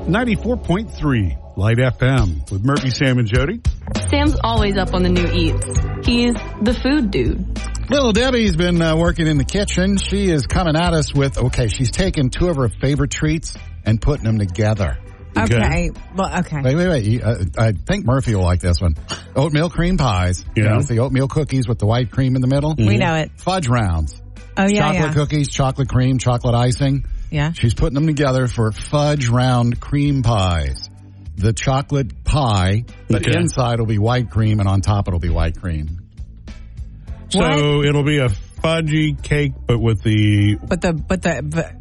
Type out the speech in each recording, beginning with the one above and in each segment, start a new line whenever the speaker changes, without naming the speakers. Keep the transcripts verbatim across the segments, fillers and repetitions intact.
ninety-four point three Light F M with Murphy, Sam, and Jody.
Sam's always up on the new eats. He's the food dude.
Little Debbie's been uh, working in the kitchen. She is coming at us with, okay, she's taking two of her favorite treats and putting them together.
Okay. okay. Well, okay.
Wait, wait, wait. You, uh, I think Murphy will like this one. Oatmeal cream pies.
Yeah.
You know, it's the oatmeal cookies with the white cream in the middle.
Mm-hmm. We know it.
Fudge rounds.
Oh, yeah,
Chocolate
yeah.
cookies, chocolate cream, chocolate icing.
Yeah.
She's putting them together for fudge round cream pies. The chocolate pie, but
Okay.
inside will be white cream, and on top it'll be white cream.
So
What?
it'll be a fudgy cake, but with the...
But the, but the, but,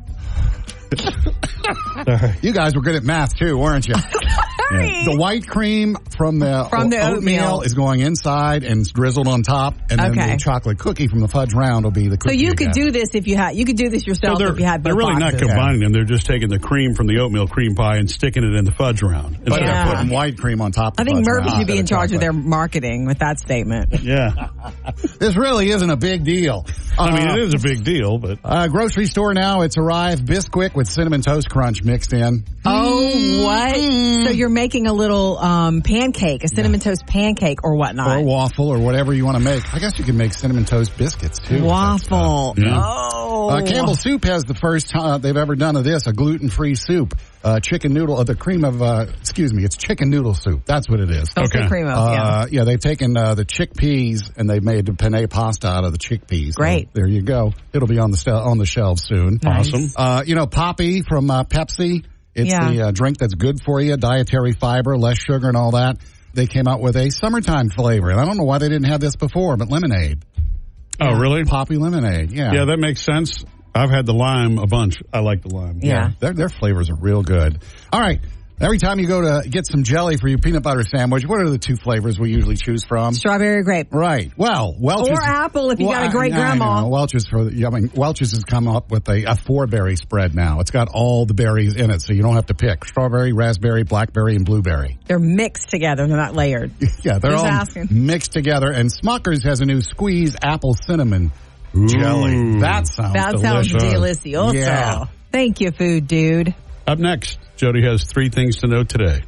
You guys were good at math too, weren't you?
Sorry.
The white cream from the,
From the
oatmeal,
oatmeal.
is going inside and drizzled on top, and then
Okay.
the chocolate cookie from the fudge round will be the
so
cookie.
you could
again.
do this if you had, you could do this
So
yourself
they're,
if you had both
they're really not
boxes.
combining them. They're just taking the cream from the oatmeal cream pie and sticking it in the fudge round.
But
Yeah.
they're putting white cream on top.
I
Of
think
fudge
Murphy
round
should be in
instead
charge of their
chocolate.
marketing with that statement.
Yeah.
This really isn't a big deal.
I mean,
Uh,
it is a big deal, but...
Uh, grocery store now, it's arrived Bisquick with Cinnamon Toast Crunch mixed in.
Oh, what? So you're making a little um, pancake, a cinnamon toast pancake or whatnot.
Or waffle or whatever you want to make. I guess you can make cinnamon toast biscuits too.
Waffle.
Yeah.
Oh.
Uh, Campbell Soup has the first time they've ever done of this, a gluten-free soup. Uh, chicken noodle, uh, the cream of, uh, excuse me, it's chicken noodle soup. That's what it is.
Don't say
Okay.
cream of, yeah.
Uh, yeah, they've taken uh, the chickpeas and they've made the penne pasta out of the chickpeas.
Great.
So there you go. It'll be on the stel- on the shelves soon.
Nice.
Awesome.
Uh, you know, Poppy from uh, Pepsi. It's
Yeah.
the uh, drink that's good for you, dietary fiber, less sugar and all that. They came out with a summertime flavor, and I don't know why they didn't have this before, but lemonade.
Oh, really?
Poppy lemonade, yeah.
Yeah, that makes sense. I've had the lime a bunch. I like the lime.
Yeah.
Their, their flavors are real good. All right. Every time you go to get some jelly for your peanut butter sandwich, what are the two flavors we usually choose from?
Strawberry or grape.
Right. Well, Welch's.
Or apple if you got a great
I- I
grandma.
know. Welch's for the, I mean, Welch's has come up with a, a four berry spread now. It's got all the berries in it, so you don't have to pick strawberry, raspberry, blackberry, and blueberry.
They're mixed together. They're not layered.
Yeah, they're
Just
all
asking.
mixed together. And Smucker's has a new squeeze apple cinnamon jelly.
Ooh.
That sounds
That
delicious.
sounds delicioso.
Yeah.
Thank you, food dude.
Up next, Jody has three things to know today.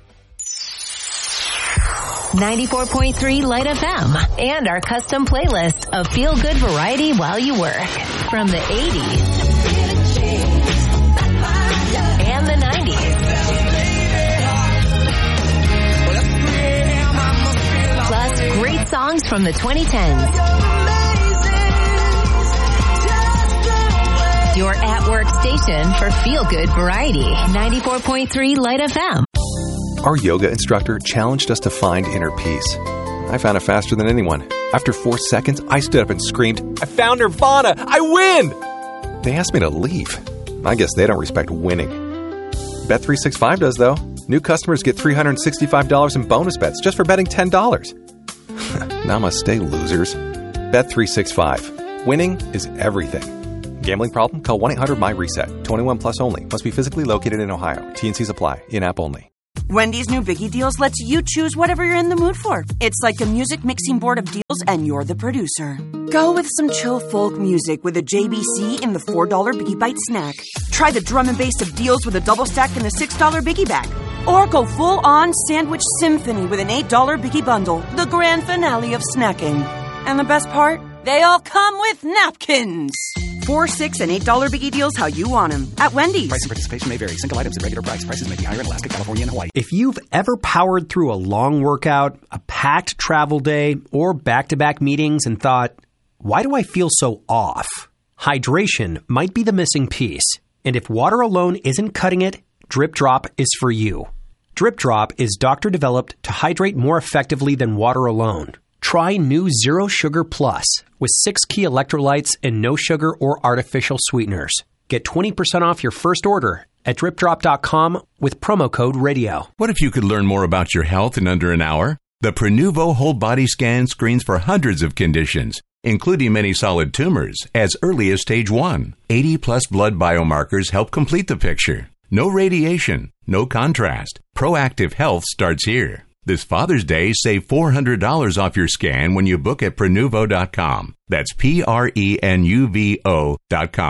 ninety-four point three Light F M and our custom playlist of feel-good variety while you work. From the eighties and the nineties. Plus, great songs from the twenty tens. Your at-work station for feel-good variety. ninety-four point three Light F M.
Our yoga instructor challenged us to find inner peace. I found it faster than anyone. After four seconds, I stood up and screamed, "I found Nirvana! I win!" They asked me to leave. I guess they don't respect winning. Bet three sixty-five does, though. New customers get three hundred sixty-five dollars in bonus bets just for betting ten dollars. Namaste, losers. Bet three sixty-five. Winning is everything. Gambling problem? Call one eight hundred my reset. twenty-one plus only. Must be physically located in Ohio. T N Cs apply. In-app only.
Wendy's new Biggie Deals lets you choose whatever you're in the mood for. It's like a music mixing board of deals, and you're the producer. Go with some chill folk music with a J B C in the four dollar Biggie Bite snack. Try the drum and bass of deals with a double stack in the six dollar Biggie Bag. Or go full-on sandwich symphony with an eight dollar Biggie Bundle, the grand finale of snacking. And the best part? They all come with napkins. Four, six, and eight dollar Biggie Deals how you want them at Wendy's.
Price and participation may vary. Single items at regular price. Prices may be higher in Alaska, California, and Hawaii.
If you've ever powered through a long workout, a packed travel day, or back-to-back meetings and thought, why do I feel so off? Hydration might be the missing piece. And if water alone isn't cutting it, Drip Drop is for you. Drip Drop is doctor-developed to hydrate more effectively than water alone. Try new Zero Sugar Plus with six key electrolytes and no sugar or artificial sweeteners. Get twenty percent off your first order at drip drop dot com with promo code radio.
What if you could learn more about your health in under an hour? The Prenuvo Whole Body Scan screens for hundreds of conditions, including many solid tumors, as early as stage one. eighty plus blood biomarkers help complete the picture. No radiation, no contrast. Proactive health starts here. This Father's Day, save four hundred dollars off your scan when you book at Prenuvo dot com. That's P R E N U V O dot com.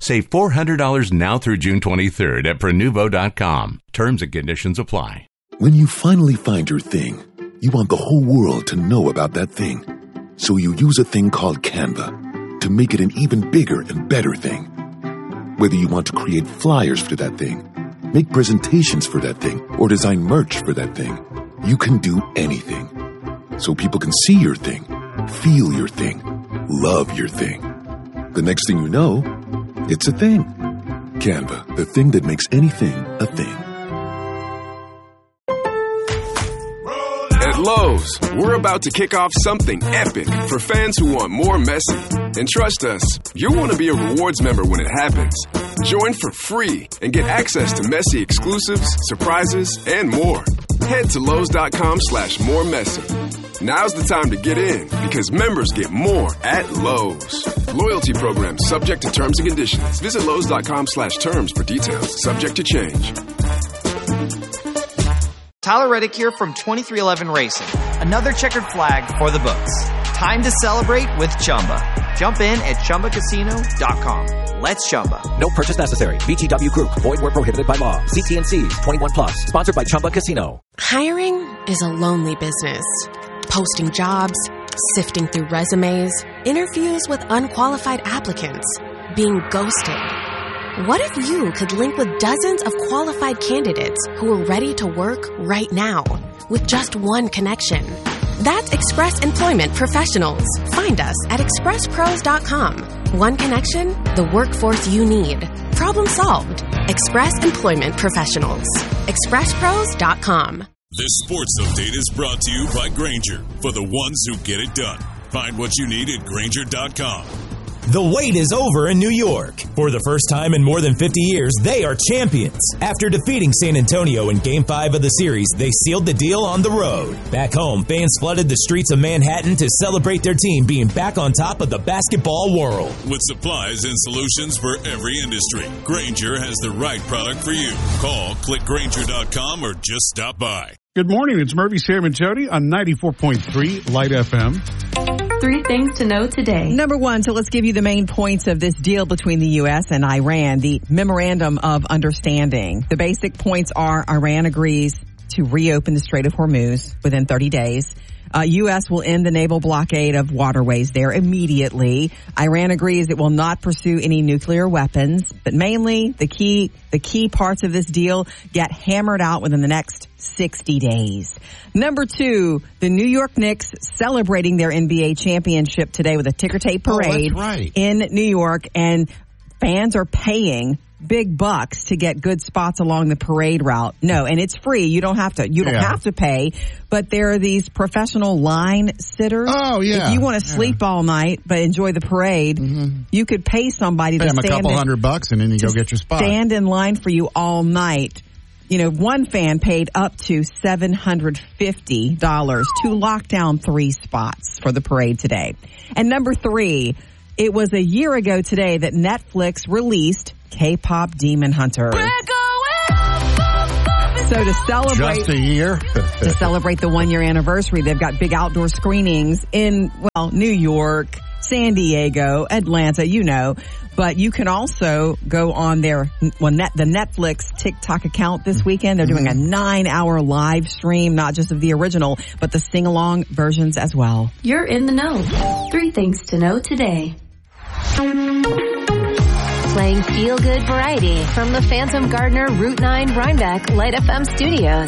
Save four hundred dollars now through June twenty-third at Prenuvo dot com. Terms and conditions apply.
When you finally find your thing, you want the whole world to know about that thing. So you use a thing called Canva to make it an even bigger and better thing. Whether you want to create flyers for that thing, make presentations for that thing, or design merch for that thing, you can do anything. So people can see your thing, feel your thing, love your thing. The next thing you know, it's a thing. Canva, the thing that makes anything a thing.
At Lowe's, we're about to kick off something epic for fans who want more Messi. And trust us, you'll want to be a rewards member when it happens. Join for free and get access to Messi exclusives, surprises, and more. Head to Lowe's.com slash more Messi. Now's the time to get in because members get more at Lowe's. Loyalty program subject to terms and conditions. Visit Lowe's.com slash terms for details. Subject to change.
Tyler Reddick here from twenty-three eleven Racing. Another checkered flag for the books. Time to celebrate with Chumba. Jump in at Chumba Casino dot com. Let's Chumba.
No purchase necessary. V G W Group. Void where prohibited by law. See T and C's. twenty-one plus. Sponsored by Chumba Casino.
Hiring is a lonely business. Posting jobs, sifting through resumes, interviews with unqualified applicants, being ghosted. What if you could link with dozens of qualified candidates who are ready to work right now with just one connection? That's Express Employment Professionals. Find us at express pros dot com. One connection, the workforce you need. Problem solved. Express Employment Professionals. express pros dot com.
This sports update is brought to you by Grainger, for the ones who get it done. Find what you need at Grainger dot com.
The wait is over in New York. For the first time in more than fifty years, they are champions. After defeating San Antonio in Game five of the series, they sealed the deal on the road. Back home, fans flooded the streets of Manhattan to celebrate their team being back on top of the basketball world.
With supplies and solutions for every industry, Grainger has the right product for you. Call, click Grainger dot com, or just stop by.
Good morning. It's Murphy, Sam, and Jody on ninety-four point three Light F M.
Three things to know today.
Number one, so let's give you the main points of this deal between the U S and Iran, the Memorandum of Understanding. The basic points are Iran agrees to reopen the Strait of Hormuz within thirty days. Uh, U S will end the naval blockade of waterways there immediately. Iran agrees it will not pursue any nuclear weapons, but mainly the key, the key parts of this deal get hammered out within the next sixty days. Number two, the New York Knicks celebrating their N B A championship today with a ticker tape parade
oh, that's right.
in New York, and fans are paying big bucks to get good spots along the parade route. No, and it's free. You don't have to, you don't yeah. have to pay, but there are these professional line sitters.
Oh, yeah.
If you want to yeah. sleep all night but enjoy the parade, mm-hmm. you could pay somebody
pay
to
them
stand
a couple
in,
hundred bucks and then you go get your spot.
Stand in line for you all night. You know, one fan paid up to seven hundred fifty dollars to lock down three spots for the parade today. And number three, it was a year ago today that Netflix released K-pop Demon Hunter. So to celebrate
just a year
to celebrate the one year anniversary, they've got big outdoor screenings in, well, New York, San Diego, Atlanta, you know. But you can also go on their, well, net, the Netflix TikTok account this weekend. They're doing a nine hour live stream, not just of the original, but the sing along versions as well.
You're in the know. Three things to know today.
Playing feel-good variety from the Phantom Gardner Route nine Rhinebeck Light F M studios.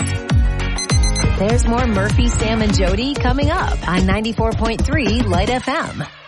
There's more Murphy, Sam, and Jody coming up on ninety-four point three Light F M.